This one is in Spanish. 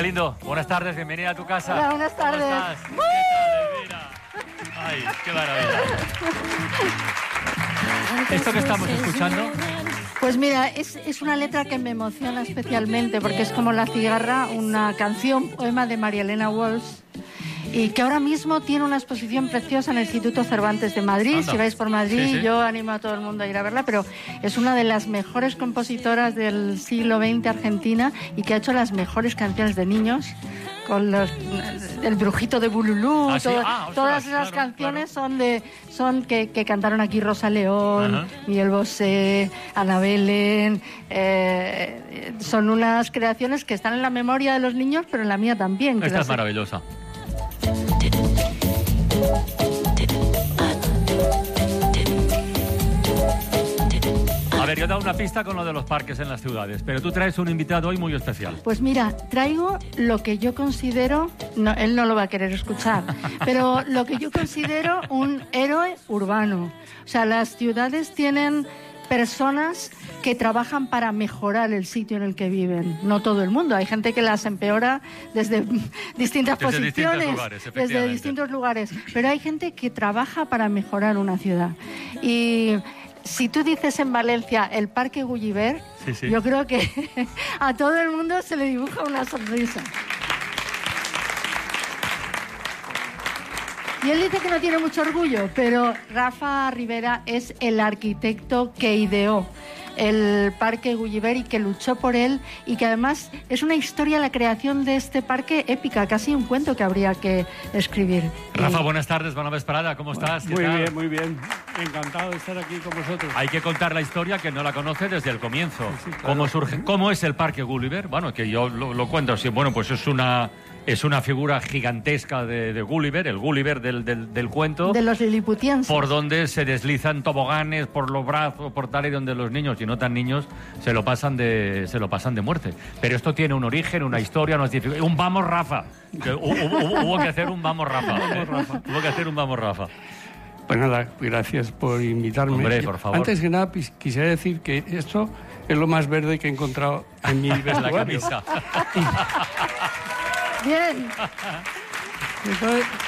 Galindo, buenas tardes, bienvenida a tu casa. Hola, buenas tardes. ¿Cómo estás? ¿Qué tal, Elvira? Ay, qué maravilla. ¿Esto que estamos escuchando? Pues mira, es una letra que me emociona especialmente porque es como La cigarra, una canción, poema de María Elena Walsh, y que ahora mismo tiene una exposición preciosa en el Instituto Cervantes de Madrid. Anda. Si vais por Madrid, Sí, sí. yo animo a todo el mundo a ir a verla, pero es una de las mejores compositoras del siglo XX argentina y que ha hecho las mejores canciones de niños, con el Brujito de Bululú. ¿Ah, sí? Ostras, Todas esas claro, canciones son que cantaron aquí Rosa León, Ajá. Miguel Bosé, Ana Belén. Son unas creaciones que están en la memoria de los niños, pero en la mía también. Esta es maravillosa. A ver, yo he dado una pista con lo de los parques en las ciudades, pero tú traes un invitado hoy muy especial. Pues mira, traigo lo que yo considero, no, él no lo va a querer escuchar, pero lo que yo considero un héroe urbano. O sea, las ciudades tienen personas que trabajan para mejorar el sitio en el que viven. No todo el mundo, hay gente que las empeora desde distintas posiciones, desde distintos lugares, pero hay gente que trabaja para mejorar una ciudad. Y si tú dices en Valencia el Parque Gulliver, Sí. yo creo que a todo el mundo se le dibuja una sonrisa. Y él dice que no tiene mucho orgullo, pero Rafa Rivera es el arquitecto que ideó el Parque Gulliver y que luchó por él, y que además es una historia, la creación de este parque, épica, casi un cuento que habría que escribir. Rafa, buenas tardes, buena vesprada, ¿cómo estás? ¿Qué tal? Muy bien. Encantado de estar aquí con vosotros. Hay que contar la historia que no la conoce desde el comienzo. Sí, claro. ¿Cómo surge? ¿Cómo es el Parque Gulliver? Bueno, que yo lo cuento así. Bueno, pues es una figura gigantesca de Gulliver, el Gulliver del cuento. De los liliputienses. Por donde se deslizan toboganes por los brazos, por tal, y donde los niños y no tan niños se lo pasan de muerte. Pero esto tiene un origen, una historia, un vamos Rafa. Hubo que hacer un vamos Rafa. Hubo que hacer un vamos Rafa. Pues nada, gracias por invitarme. Hombre, por favor. Antes que nada, quisiera decir que esto es lo más verde que he encontrado en mi La vestuario. camisa. Bien. Entonces,